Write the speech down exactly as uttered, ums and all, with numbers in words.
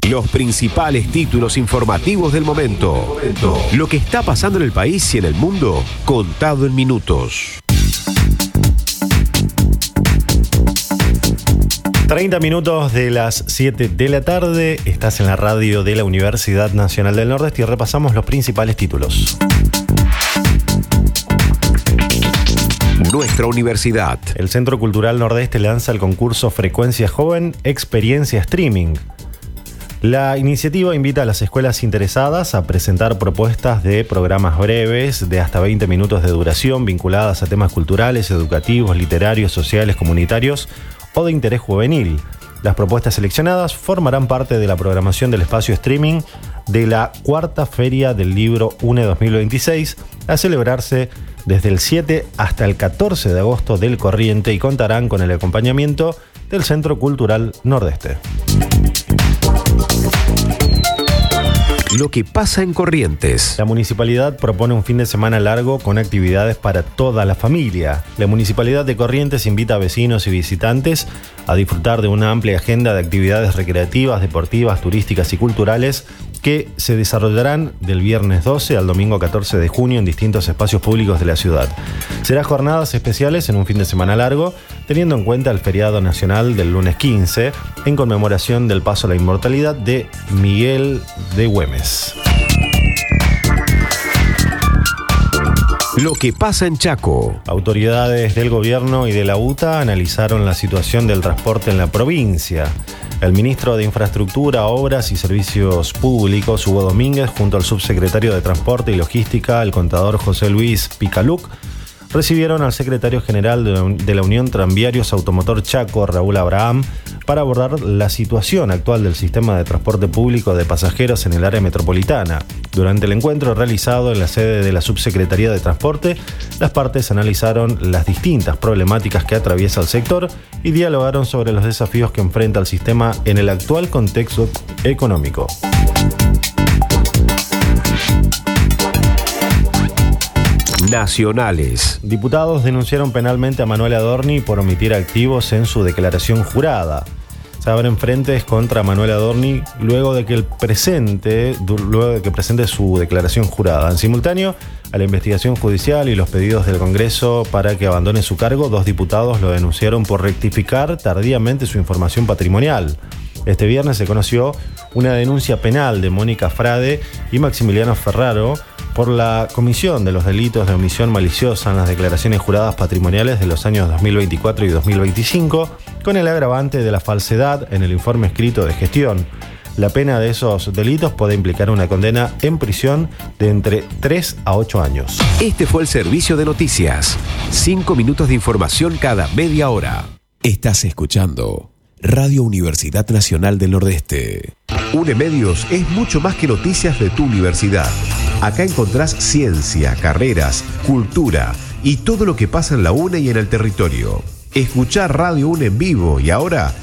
Los principales títulos informativos del momento. Lo que está pasando en el país y en el mundo, contado en minutos. treinta minutos de las siete de la tarde, estás en la radio de la Universidad Nacional del Nordeste y repasamos los principales títulos. Nuestra universidad. El Centro Cultural Nordeste lanza el concurso Frecuencia Joven Experiencia Streaming. La iniciativa invita a las escuelas interesadas a presentar propuestas de programas breves de hasta veinte minutos de duración vinculadas a temas culturales, educativos, literarios, sociales, comunitarios o de interés juvenil. Las propuestas seleccionadas formarán parte de la programación del espacio streaming de la cuarta Feria del Libro UNE dos mil veintiséis, a celebrarse desde el siete hasta el catorce de agosto del corriente, y contarán con el acompañamiento del Centro Cultural Nordeste. Lo que pasa en Corrientes. La municipalidad propone un fin de semana largo con actividades para toda la familia. La municipalidad de Corrientes invita a vecinos y visitantes a disfrutar de una amplia agenda de actividades recreativas, deportivas, turísticas y culturales que se desarrollarán del viernes doce al domingo catorce de junio en distintos espacios públicos de la ciudad. Serán jornadas especiales en un fin de semana largo, teniendo en cuenta el feriado nacional del lunes quince, en conmemoración del paso a la inmortalidad de Miguel de Güemes. Lo que pasa en Chaco. Autoridades del gobierno y de la U T A analizaron la situación del transporte en la provincia. El ministro de Infraestructura, Obras y Servicios Públicos, Hugo Domínguez, junto al subsecretario de Transporte y Logística, el contador José Luis Picaluc, recibieron al secretario general de la Unión Tranviarios Automotor Chaco, Raúl Abraham, para abordar la situación actual del sistema de transporte público de pasajeros en el área metropolitana. Durante el encuentro realizado en la sede de la Subsecretaría de Transporte, las partes analizaron las distintas problemáticas que atraviesa el sector y dialogaron sobre los desafíos que enfrenta el sistema en el actual contexto económico. Nacionales. Diputados denunciaron penalmente a Manuel Adorni por omitir activos en su declaración jurada. Se abren frentes contra Manuel Adorni luego de que el presente, luego de que presente su declaración jurada. En simultáneo a la investigación judicial y los pedidos del Congreso para que abandone su cargo, dos diputados lo denunciaron por rectificar tardíamente su información patrimonial. Este viernes se conoció una denuncia penal de Mónica Frade y Maximiliano Ferraro por la comisión de los delitos de omisión maliciosa en las declaraciones juradas patrimoniales de los años dos mil veinticuatro y dos mil veinticinco, con el agravante de la falsedad en el informe escrito de gestión. La pena de esos delitos puede implicar una condena en prisión de entre tres a ocho años. Este fue el servicio de noticias. Cinco minutos de información cada media hora. Estás escuchando Radio Universidad Nacional del Nordeste. UNE Medios es mucho más que noticias de tu universidad. Acá encontrás ciencia, carreras, cultura y todo lo que pasa en la UNE y en el territorio. Escuchá Radio UNE en vivo y ahora